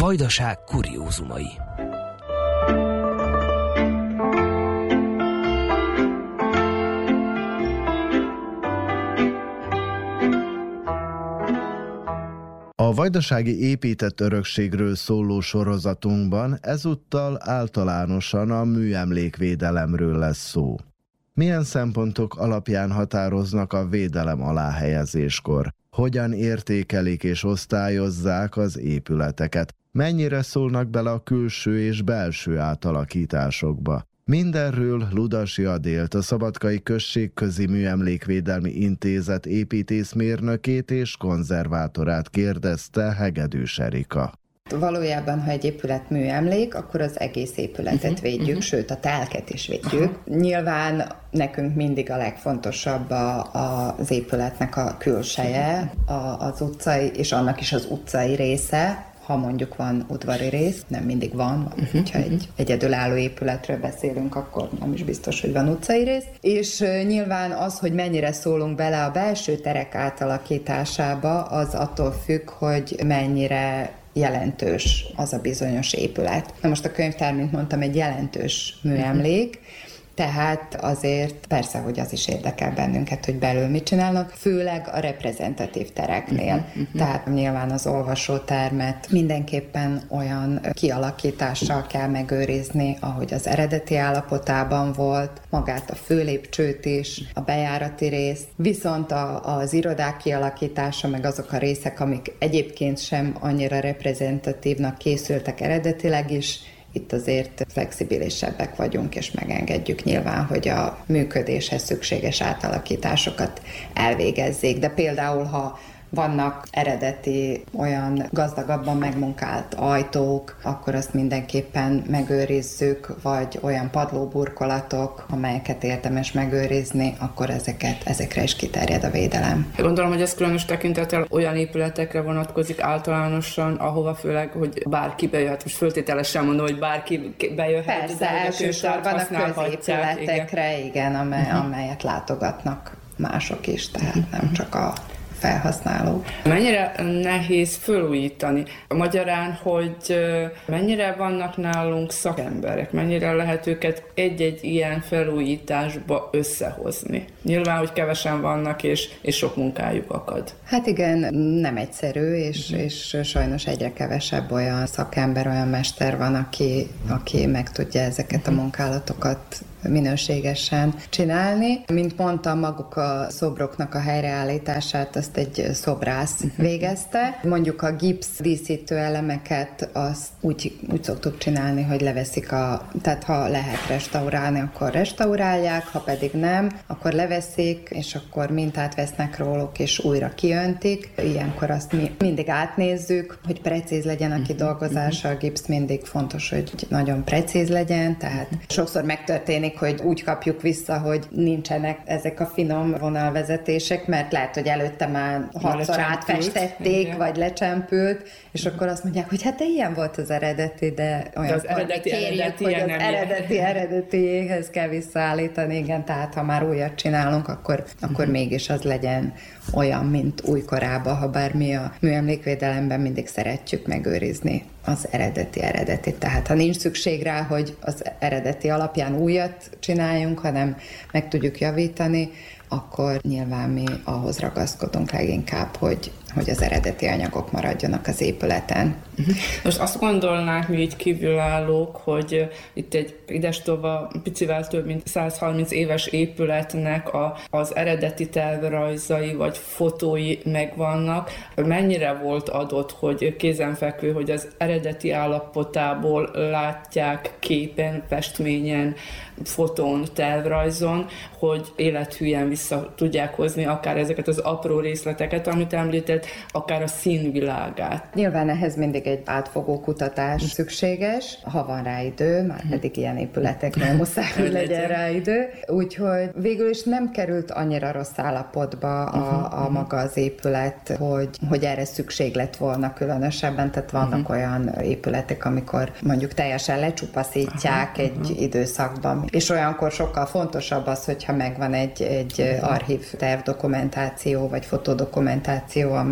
Vajdaság kuriózumai. A vajdasági épített örökségről szóló sorozatunkban ezúttal általánosan a műemlékvédelemről lesz szó. Milyen szempontok alapján határoznak a védelem alá helyezéskor? Hogyan értékelik és osztályozzák az épületeket? Mennyire szólnak bele a külső és belső átalakításokba? Mindenről Ludasi Adélt, a Szabadkai Községközi Műemlékvédelmi Intézet építészmérnökét és konzervátorát kérdezte Hegedűs Erika. Valójában, ha egy épület műemlék, akkor az egész épületet védjük, sőt a telket is védjük. Nyilván nekünk mindig a legfontosabb az épületnek a külseje, az utcai, és annak is az utcai része, ha mondjuk van udvari rész, nem mindig van, hogyha egy egyedülálló épületről beszélünk, akkor nem is biztos, hogy van utcai rész. És nyilván az, hogy mennyire szólunk bele a belső terek átalakításába, az attól függ, hogy mennyire jelentős az a bizonyos épület. Na most a könyvtár, mint mondtam, egy jelentős műemlék, tehát azért persze, hogy az is érdekel bennünket, hogy belül mit csinálnak, főleg a reprezentatív tereknél. Tehát nyilván az olvasótermet mindenképpen olyan kialakítással kell megőrizni, ahogy az eredeti állapotában volt, magát a főlépcsőt is, a bejárati részt, viszont az irodák kialakítása, meg azok a részek, amik egyébként sem annyira reprezentatívnak készültek eredetileg is, itt azért flexibilisebbek vagyunk, és megengedjük nyilván, hogy a működéshez szükséges átalakításokat elvégezzék. De például, ha vannak eredeti, olyan gazdagabban megmunkált ajtók, akkor azt mindenképpen megőrizzük, vagy olyan padlóburkolatok, amelyeket érdemes megőrizni, akkor ezekre is kiterjed a védelem. Gondolom, hogy ez különös tekintettel olyan épületekre vonatkozik általánosan, ahova főleg, hogy bárki bejöhet, most föltételesen mondom, hogy bárki bejöhet. Persze, elsősorban a középületekre, igen, amelyet látogatnak mások is, tehát nem csak a felhasználók. Mennyire nehéz felújítani? Magyarán, hogy mennyire vannak nálunk szakemberek, mennyire lehet őket egy-egy ilyen felújításba összehozni? Nyilván, hogy kevesen vannak, és sok munkájuk akad. Hát igen, nem egyszerű, és sajnos egyre kevesebb olyan szakember, olyan mester van, aki meg tudja ezeket a munkálatokat minőségesen csinálni. Mint mondtam, maguk a szobroknak a helyreállítását azt egy szobrász végezte. Mondjuk a gipsz díszítő elemeket azt úgy szoktuk csinálni, hogy leveszik tehát ha lehet restaurálni, akkor restaurálják, ha pedig nem, akkor leveszik, és akkor mintát vesznek róluk, és újra kiöntik. Ilyenkor azt mi mindig átnézzük, hogy precíz legyen a kidolgozása. A gipsz mindig fontos, hogy nagyon precíz legyen, tehát sokszor megtörténik, hogy úgy kapjuk vissza, hogy nincsenek ezek a finom vonalvezetések, mert lehet, hogy előtte már 6-szor átfestették, vagy lecsempült, és akkor azt mondják, hogy hát de ilyen volt az eredeti, de olyan az eredetiéhez kell visszaállítani, igen, tehát ha már újat csinálunk, akkor mégis az legyen olyan, mint újkorában, ha bár mi a műemlékvédelemben mindig szeretjük megőrizni az eredeti. Tehát ha nincs szükség rá, hogy az eredeti alapján újat csináljunk, hanem meg tudjuk javítani, akkor nyilván mi ahhoz ragaszkodunk leginkább, hogy az eredeti anyagok maradjanak az épületen. Most azt gondolnánk mi így kívülállók, hogy itt egy idestova picivel több mint 130 éves épületnek az eredeti tervrajzai vagy fotói megvannak. Mennyire volt adott, hogy kézenfekvő, hogy az eredeti állapotából látják képen, festményen, fotón, tervrajzon, hogy élethűen vissza tudják hozni akár ezeket az apró részleteket, amit említett, akár a színvilágát. Nyilván ehhez mindig egy átfogó kutatás szükséges, ha van rá idő, már pedig ilyen épületeknél muszáj, hogy legyen rá idő. Úgyhogy végül is nem került annyira rossz állapotba a maga az épület, hogy erre szükség lett volna különösebben, tehát vannak olyan épületek, amikor mondjuk teljesen lecsupaszítják egy időszakban, és olyankor sokkal fontosabb az, hogyha megvan egy archív tervdokumentáció, vagy fotodokumentáció,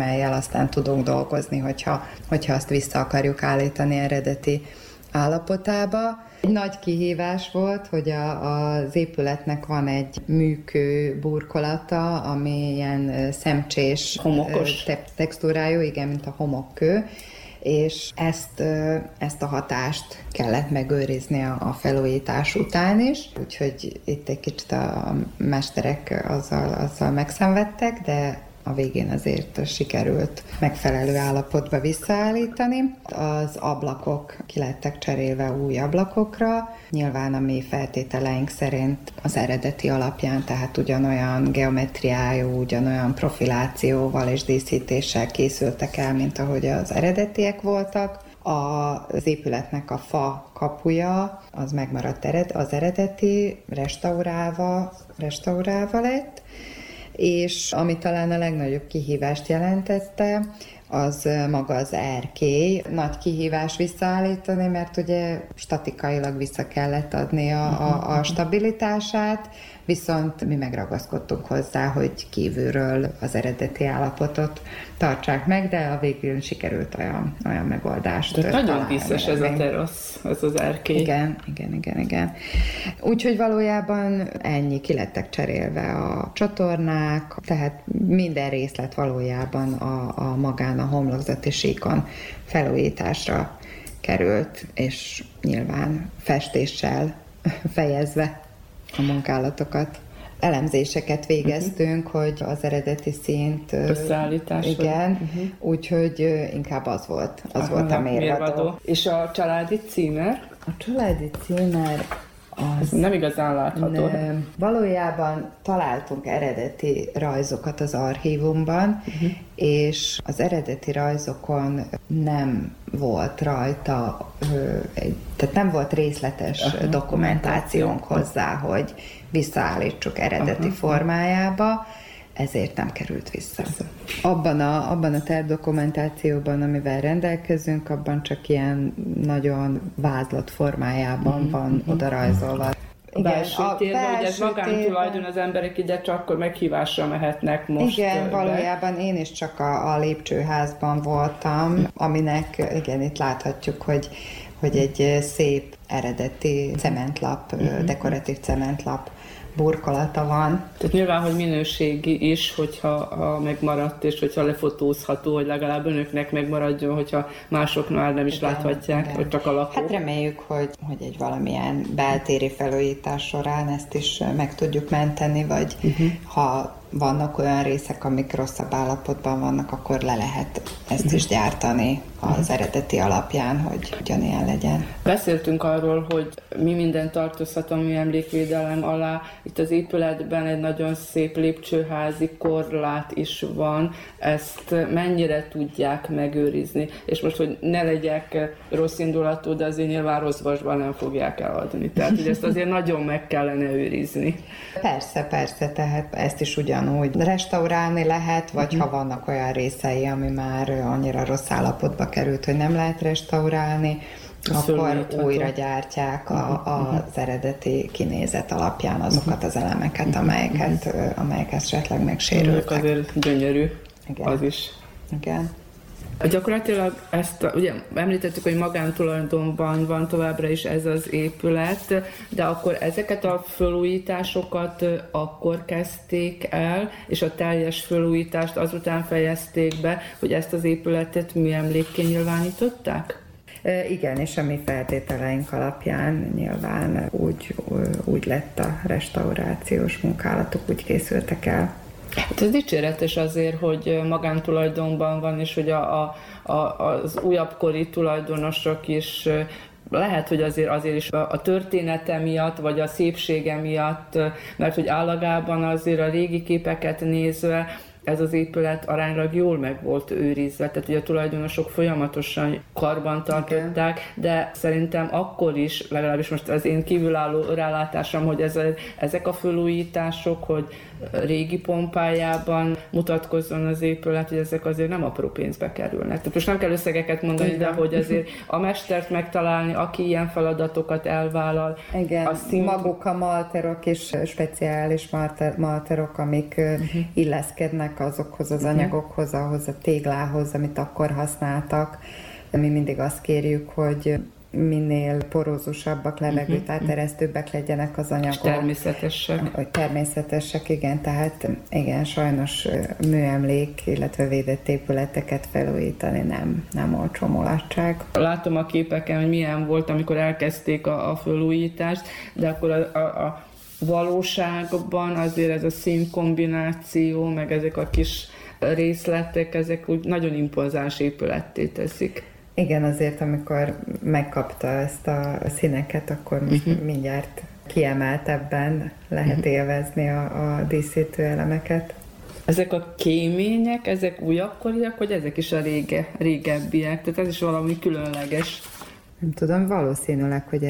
amellyel aztán tudunk dolgozni, hogyha azt vissza akarjuk állítani eredeti állapotába. Egy nagy kihívás volt, hogy az épületnek van egy műkő burkolata, ami ilyen szemcsés, homokos textúrájú, igen, mint a homokkő, és ezt a hatást kellett megőrizni a felújítás után is, úgyhogy itt egy kicsit a mesterek azzal megszenvedtek, de a végén azért sikerült megfelelő állapotba visszaállítani. Az ablakok ki lettek cserélve új ablakokra, nyilván a mi feltételeink szerint az eredeti alapján, tehát ugyanolyan geometriájú, ugyanolyan profilációval és díszítéssel készültek el, mint ahogy az eredetiek voltak. Az épületnek a fa kapuja az megmaradt az eredeti, restaurálva lett, és ami talán a legnagyobb kihívást jelentette, az maga az erkély. Nagy kihívás visszaállítani, mert ugye statikailag vissza kellett adni a stabilitását, viszont mi megragaszkodtunk hozzá, hogy kívülről az eredeti állapotot tartsák meg, de a végül sikerült olyan megoldást találni. Nagyon díszes ez a terasz, ez az erkély. Igen. Úgyhogy valójában ennyi, ki lettek cserélve a csatornák, tehát minden részlet valójában a magán a homlokzati síkon felújításra került, és nyilván festéssel fejezve a munkálatokat. Elemzéseket végeztünk, hogy az eredeti szint... Összeállítás. Igen, úgyhogy inkább az volt a mérvadó. És a családi címer? A családi címer az nem igazán látható. Valójában találtunk eredeti rajzokat az archívumban, és az eredeti rajzokon nem volt rajta, tehát nem volt részletes dokumentációnk hozzá, hogy visszaállítsuk eredeti formájába, ezért nem került vissza. Abban a tervdokumentációban, amivel rendelkezünk, abban csak ilyen nagyon vázlat formájában van oda rajzolva. Belső térben, hogy ez magántulajdon, az emberek ide csak akkor meghívásra mehetnek most. Igen, valójában én is csak a lépcsőházban voltam, aminek, igen, itt láthatjuk, hogy egy szép eredeti cementlap, dekoratív cementlap burkolata van. Tehát nyilván, hogy minőségi is, hogyha megmaradt, és hogyha lefotózható, hogy legalább önöknek megmaradjon, hogyha másoknál nem is láthatják, vagy csak a lakók. Hát reméljük, hogy egy valamilyen beltéri felújítás során ezt is meg tudjuk menteni, vagy ha vannak olyan részek, amik rosszabb állapotban vannak, akkor le lehet ezt is gyártani az eredeti alapján, hogy ugyanilyen legyen. Beszéltünk arról, hogy mi minden tartozhat a műemlékvédelem alá. Itt az épületben egy nagyon szép lépcsőházi korlát is van. Ezt mennyire tudják megőrizni? És most, hogy ne legyek rossz indulatú, de azért nyilván rossz vasban nem fogják eladni. Tehát, hogy ezt azért nagyon meg kellene őrizni. Persze, tehát ezt is ugyanúgy restaurálni lehet, vagy ha vannak olyan részei, ami már annyira rossz állapotba került, hogy nem lehet restaurálni, akkor újra gyártják az eredeti kinézet alapján azokat az elemeket, amelyek esetleg megsérültek. Azért gyönyörű. Igen. Az is. Igen. Gyakorlatilag ugye említettük, hogy magántulajdonban van továbbra is ez az épület, de akkor ezeket a felújításokat akkor kezdték el, és a teljes felújítást azután fejezték be, hogy ezt az épületet műemlékké nyilvánították? Igen, és a mi feltételeink alapján nyilván úgy lett a restaurációs munkálatok, úgy készültek el. Hát ez dicséretes azért, hogy magántulajdonban van, és hogy az újabbkori tulajdonosok is lehet, hogy azért is a története miatt, vagy a szépsége miatt, mert hogy állagában azért a régi képeket nézve ez az épület aránylag jól meg volt őrizve, tehát hogy a tulajdonosok folyamatosan karban tartották, de szerintem akkor is, legalábbis most az én kívülálló rálátásom, hogy ezek a felújítások, hogy régi pompájában mutatkozzon az épület, hogy ezek azért nem apró pénzbe kerülnek. Tehát most nem kell összegeket mondani, de hogy azért a mestert megtalálni, aki ilyen feladatokat elvállal. Igen, maguk a malterok és speciális malterok, amik illeszkednek nyúlnak azokhoz az anyagokhoz, ahhoz a téglához, amit akkor használtak. Mi mindig azt kérjük, hogy minél porózusabbak, levegőt áteresztőbbek legyenek az anyagok. És természetesek. Hogy természetesek, igen, tehát igen, sajnos műemlék, illetve védett épületeket felújítani nem olcsó mulatság. Látom a képeken, hogy milyen volt, amikor elkezdték a felújítást, de akkor a valóságban azért ez a színkombináció, meg ezek a kis részletek, ezek úgy nagyon impozáns épületté teszik. Igen, azért amikor megkapta ezt a színeket, akkor most mindjárt kiemeltebben lehet élvezni a díszítő elemeket. Ezek a kémények, ezek újakkoriak, vagy ezek is a régebbiek? Tehát ez is valami különleges. Nem tudom, valószínűleg, hogy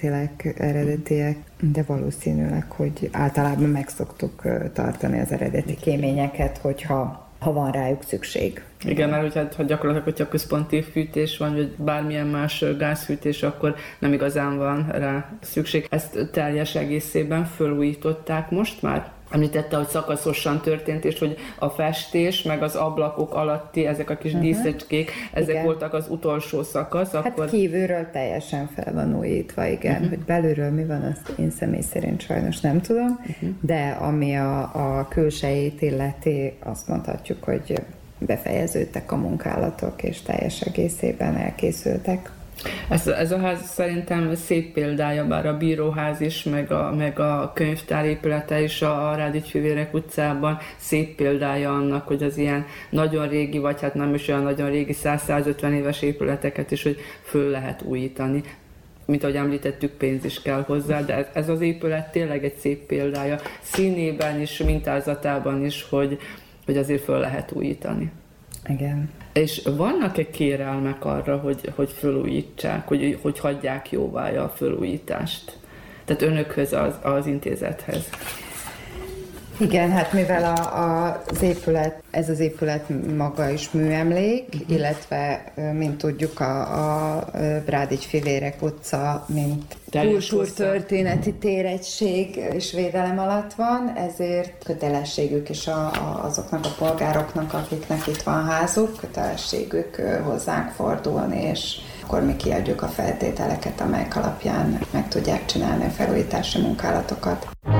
eredetiek, de valószínűleg, hogy általában meg szoktuk tartani az eredeti kéményeket, hogyha van rájuk szükség. Igen, mert ha gyakorlatilag, hogyha központi fűtés van, vagy bármilyen más gázfűtés, akkor nem igazán van rá szükség. Ezt teljes egészében felújították most már? Említette, hogy szakaszosan történt, és hogy a festés, meg az ablakok alatti ezek a kis díszecskék, ezek igen. voltak az utolsó szakasz. Hát akkor... kívülről teljesen fel van újítva, igen. Hogy belülről mi van, azt én személy szerint sajnos nem tudom, de ami a külsejét illeti, azt mondhatjuk, hogy befejeződtek a munkálatok, és teljes egészében elkészültek. Ez a ház szerintem szép példája, bár a bíróház is, meg a könyvtár épülete is a Rádügyfivérek utcában szép példája annak, hogy az ilyen nagyon régi, vagy hát nem is olyan nagyon régi, 100-150 éves épületeket is, hogy föl lehet újítani. Mint ahogy említettük, pénz is kell hozzá, de ez az épület tényleg egy szép példája, színében is, mintázatában is, hogy azért föl lehet újítani. Igen. És vannak-e kérelmek arra, hogy felújítsák, hogy hagyják jóvá a felújítást? Tehát önökhöz, az intézethez? Igen, hát mivel ez az épület maga is műemlék, illetve, mint tudjuk, a Rádügyfivérek utca, mint kultúrtörténeti téregység és védelem alatt van, ezért kötelességük is azoknak a polgároknak, akiknek itt van házuk, kötelességük hozzánk fordulni, és akkor mi kiadjuk a feltételeket, amelyek alapján meg tudják csinálni a felújítási munkálatokat.